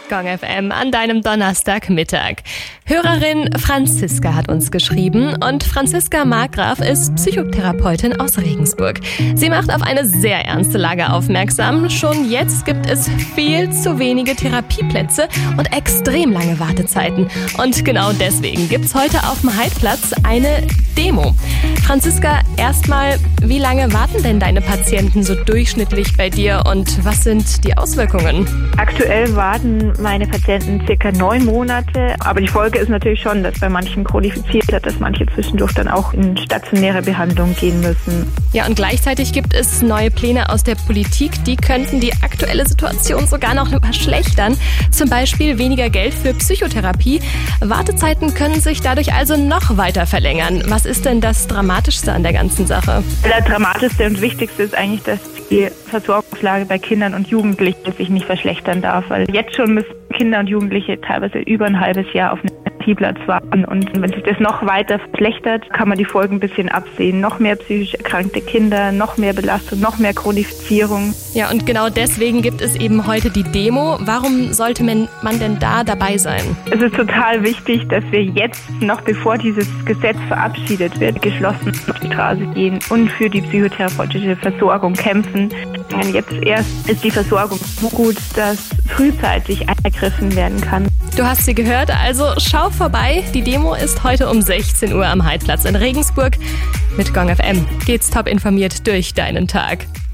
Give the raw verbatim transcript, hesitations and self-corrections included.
Gong F M an deinem Donnerstagmittag. Hörerin Franziska hat uns geschrieben und Franziska Markgraf ist Psychotherapeutin aus Regensburg. Sie macht auf eine sehr ernste Lage aufmerksam. Schon jetzt gibt es viel zu wenige Therapieplätze und extrem lange Wartezeiten. Und genau deswegen gibt's heute auf dem Heidplatz eine Demo. Franziska, erstmal, wie lange warten denn deine Patienten so durchschnittlich bei dir und was sind die Auswirkungen? Aktuell warten meine Patienten circa neun Monate, aber die Folge ist natürlich schon, dass bei manchen chronifiziert wird, dass manche zwischendurch dann auch in stationäre Behandlung gehen müssen. Ja, und gleichzeitig gibt es neue Pläne aus der Politik, die könnten die aktuelle Situation sogar noch verschlechtern. Zum Beispiel weniger Geld für Psychotherapie. Wartezeiten können sich dadurch also noch weiter verlängern. Was ist denn das Dramatischste an der ganzen Sache? Das Dramatischste und Wichtigste ist eigentlich, dass die Versorgungslage bei Kindern und Jugendlichen sich nicht verschlechtern darf, weil jetzt schon müssen Kinder und Jugendliche teilweise über ein halbes Jahr auf einen Therapieplatz warten und wenn sich das noch weiter verschlechtert, kann man die Folgen ein bisschen absehen. Noch mehr psychisch erkrankte Kinder, noch mehr Belastung, noch mehr Chronifizierung. Ja, und genau deswegen gibt es eben heute die Demo. Warum sollte man denn da dabei sein? Es ist total wichtig, dass wir jetzt, noch bevor dieses Gesetz verabschiedet wird, geschlossen auf die Straße gehen und für die psychotherapeutische Versorgung kämpfen. Denn jetzt erst ist die Versorgung so gut, dass frühzeitig eingegriffen werden kann. Du hast sie gehört, also schau vorbei. Die Demo ist heute um sechzehn Uhr am Heidplatz in Regensburg. Mit Gong F M geht's top informiert durch deinen Tag.